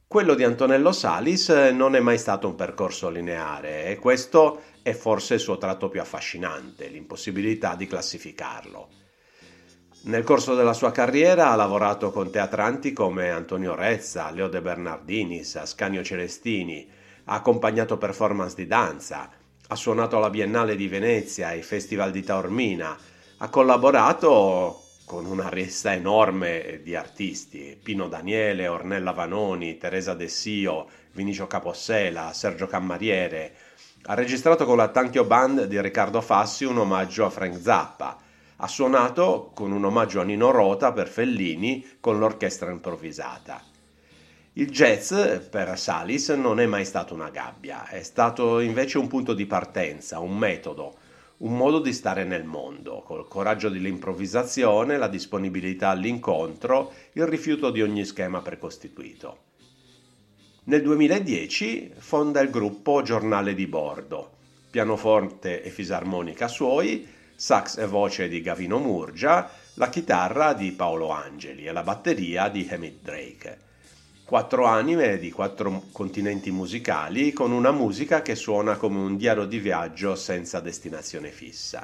Quello di Antonello Salis non è mai stato un percorso lineare e questo è forse il suo tratto più affascinante, l'impossibilità di classificarlo. Nel corso della sua carriera ha lavorato con teatranti come Antonio Rezza, Leo De Bernardinis, Ascanio Celestini, ha accompagnato performance di danza, ha suonato alla Biennale di Venezia, ai Festival di Taormina, ha collaborato con una lista enorme di artisti: Pino Daniele, Ornella Vanoni, Teresa Dessio, Vinicio Capossela, Sergio Cammariere. Ha registrato con la Tanchio Band di Riccardo Fassi un omaggio a Frank Zappa. Ha suonato con un omaggio a Nino Rota per Fellini con l'orchestra improvvisata. Il jazz per Salis non è mai stato una gabbia, è stato invece un punto di partenza, un metodo, un modo di stare nel mondo, col coraggio dell'improvvisazione, la disponibilità all'incontro, il rifiuto di ogni schema precostituito. Nel 2010 fonda il gruppo Giornale di Bordo, pianoforte e fisarmonica suoi, sax e voce di Gavino Murgia, la chitarra di Paolo Angeli e la batteria di Emmett Drake. 4 anime di 4 continenti musicali con una musica che suona come un diario di viaggio senza destinazione fissa.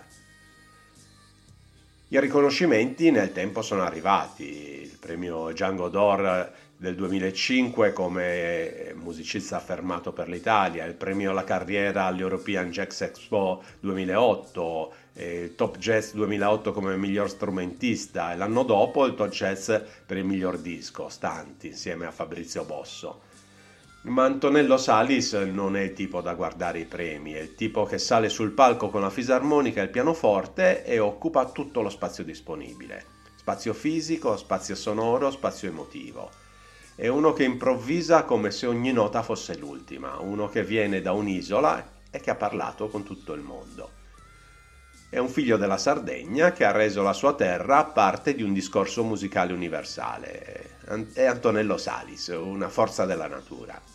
I riconoscimenti nel tempo sono arrivati: il premio Django d'Or del 2005 come musicista affermato per l'Italia, il premio alla carriera all'European Jazz Expo 2008, il Top Jazz 2008 come miglior strumentista e l'anno dopo il Top Jazz per il miglior disco, Stanti, insieme a Fabrizio Bosso. Ma Antonello Salis non è il tipo da guardare i premi, è il tipo che sale sul palco con la fisarmonica e il pianoforte e occupa tutto lo spazio disponibile. Spazio fisico, spazio sonoro, spazio emotivo. È uno che improvvisa come se ogni nota fosse l'ultima, uno che viene da un'isola e che ha parlato con tutto il mondo. È un figlio della Sardegna che ha reso la sua terra parte di un discorso musicale universale. È Antonello Salis, una forza della natura.